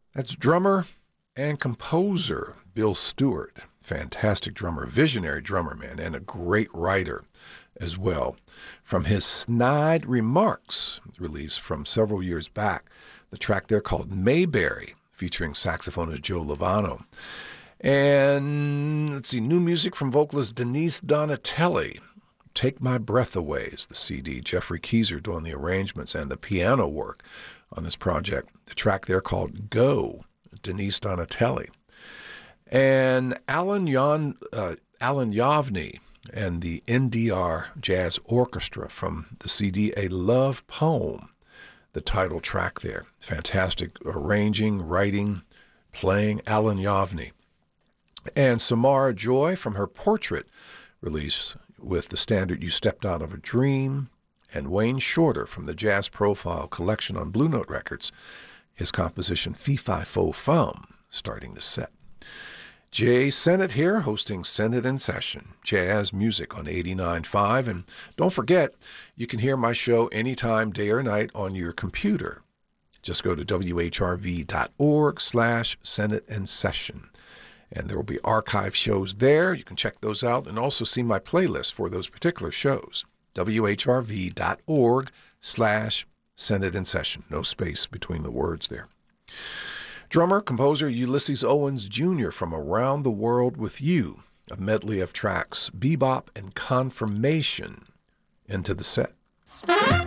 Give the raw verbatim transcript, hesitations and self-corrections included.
That's drummer and composer Bill Stewart. Fantastic drummer, visionary drummer, man, and a great writer as well. From his Snide Remarks release from several years back, the track there called Mayberry, featuring saxophonist Joe Lovano. And let's see, new music from vocalist Denise Donatelli. Take My Breath Away is the C D. Jeffrey Keyser doing the arrangements and the piano work on this project. The track there called Go, Denise Donatelli. And Alan, Yon, uh, Alan Yavney and the N D R Jazz Orchestra from the C D A Love Poem, the title track there. Fantastic arranging, writing, playing, Alan Yavney. And Samara Joy from her Portrait release with the standard You Stepped Out of a Dream, and Wayne Shorter from the Jazz Profile collection on Blue Note Records, his composition Fee Fi Fo Fum, starting the set. Jay Sennett here, hosting Sennett in Session, jazz music on eighty-nine point five. And don't forget, you can hear my show anytime, day or night, on your computer. Just go to W H R V dot org slash Sennett in Session. And there will be archive shows there. You can check those out and also see my playlist for those particular shows. W H R V dot org slash Sennett in Session. No space between the words there. Drummer, composer Ulysses Owens Junior from Around the World with You, a medley of tracks, bebop and confirmation into the set.